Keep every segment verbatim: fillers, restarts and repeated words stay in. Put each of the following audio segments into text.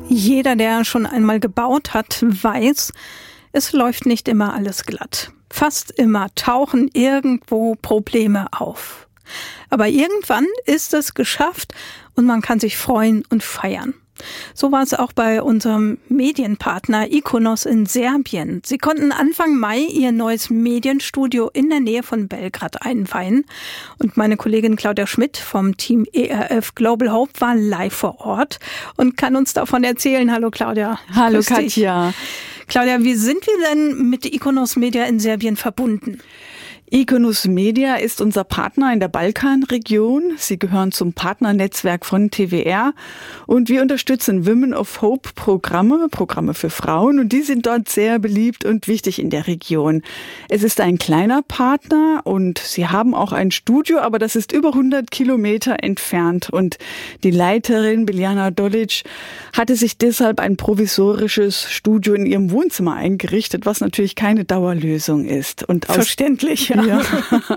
Jeder, der schon einmal gebaut hat, weiß, es läuft nicht immer alles glatt. Fast immer tauchen irgendwo Probleme auf. Aber irgendwann ist es geschafft und man kann sich freuen und feiern. So war es auch bei unserem Medienpartner Ikonos in Serbien. Sie konnten Anfang Mai ihr neues Medienstudio in der Nähe von Belgrad einweihen. Und meine Kollegin Claudia Schmidt vom Team E R F Global Hope war live vor Ort und kann uns davon erzählen. Hallo Claudia. Hallo Katja. Claudia, wie sind wir denn mit Ikonos Media in Serbien verbunden? Ikonos Media ist unser Partner in der Balkanregion. Sie gehören zum Partnernetzwerk von T W R und wir unterstützen Women of Hope Programme, Programme für Frauen, und die sind dort sehr beliebt und wichtig in der Region. Es ist ein kleiner Partner und sie haben auch ein Studio, aber das ist über hundert Kilometer entfernt, und die Leiterin Biljana Dolic hatte sich deshalb ein provisorisches Studio in ihrem Wohnzimmer eingerichtet, was natürlich keine Dauerlösung ist. Und aus Verständlich, ja. Ja.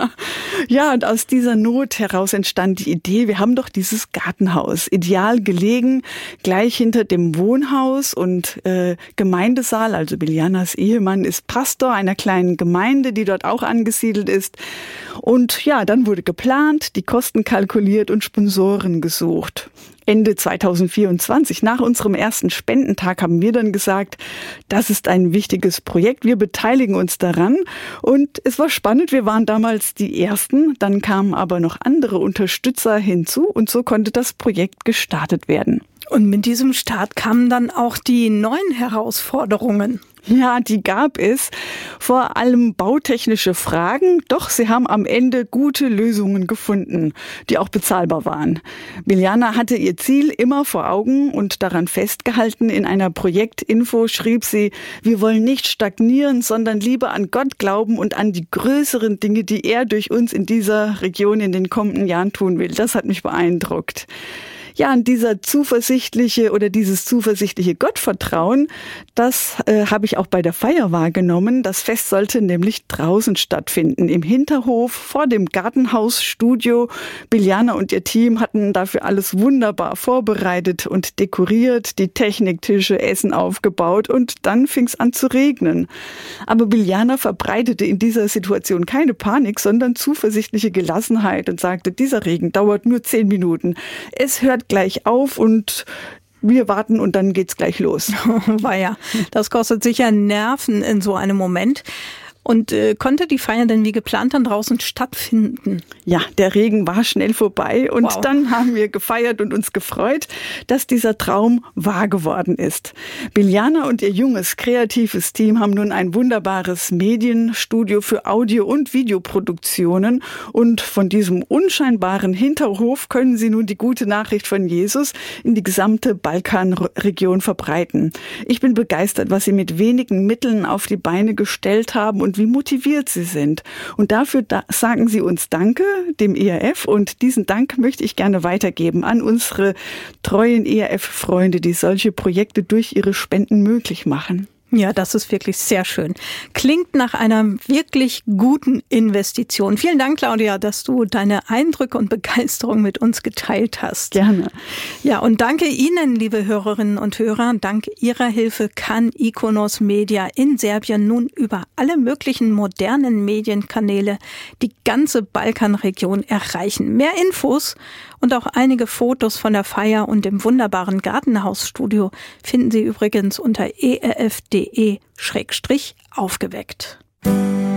ja, und aus dieser Not heraus entstand die Idee, wir haben doch dieses Gartenhaus, ideal gelegen, gleich hinter dem Wohnhaus und äh, Gemeindesaal. Also Biljanas Ehemann ist Pastor einer kleinen Gemeinde, die dort auch angesiedelt ist. Und ja, dann wurde geplant, die Kosten kalkuliert und Sponsoren gesucht. Ende zweitausendvierundzwanzig, nach unserem ersten Spendentag, haben wir dann gesagt, das ist ein wichtiges Projekt, wir beteiligen uns daran. Und es war spannend, wir waren damals die Ersten, dann kamen aber noch andere Unterstützer hinzu und so konnte das Projekt gestartet werden. Und mit diesem Start kamen dann auch die neuen Herausforderungen. Ja, die gab es. Vor allem bautechnische Fragen. Doch sie haben am Ende gute Lösungen gefunden, die auch bezahlbar waren. Biljana hatte ihr Ziel immer vor Augen und daran festgehalten. In einer Projektinfo schrieb sie, wir wollen nicht stagnieren, sondern lieber an Gott glauben und an die größeren Dinge, die er durch uns in dieser Region in den kommenden Jahren tun will. Das hat mich beeindruckt. Ja, und dieser zuversichtliche oder dieses zuversichtliche Gottvertrauen, das äh, habe ich auch bei der Feier wahrgenommen. Das Fest sollte nämlich draußen stattfinden, im Hinterhof vor dem Gartenhausstudio. Biljana und ihr Team hatten dafür alles wunderbar vorbereitet und dekoriert, die Techniktische, Essen aufgebaut, und dann fing es an zu regnen. Aber Biljana verbreitete in dieser Situation keine Panik, sondern zuversichtliche Gelassenheit und sagte, dieser Regen dauert nur zehn Minuten. Es hört gleich auf und wir warten und dann geht's gleich los. War ja, das kostet sicher Nerven in so einem Moment. Und äh, konnte die Feier denn wie geplant dann draußen stattfinden? Ja, der Regen war schnell vorbei und wow. Dann haben wir gefeiert und uns gefreut, dass dieser Traum wahr geworden ist. Biljana und ihr junges, kreatives Team haben nun ein wunderbares Medienstudio für Audio- und Videoproduktionen, und von diesem unscheinbaren Hinterhof können sie nun die gute Nachricht von Jesus in die gesamte Balkanregion verbreiten. Ich bin begeistert, was sie mit wenigen Mitteln auf die Beine gestellt haben und wie motiviert sie sind. Und dafür da sagen sie uns Danke, dem E R F. Und diesen Dank möchte ich gerne weitergeben an unsere treuen E R F-Freunde, die solche Projekte durch ihre Spenden möglich machen. Ja, das ist wirklich sehr schön. Klingt nach einer wirklich guten Investition. Vielen Dank, Claudia, dass du deine Eindrücke und Begeisterung mit uns geteilt hast. Gerne. Ja, und danke Ihnen, liebe Hörerinnen und Hörer. Dank Ihrer Hilfe kann Ikonos Media in Serbien nun über alle möglichen modernen Medienkanäle die ganze Balkanregion erreichen. Mehr Infos und auch einige Fotos von der Feier und dem wunderbaren Gartenhausstudio finden Sie übrigens unter e r f punkt d e schrägstrich aufgeweckt.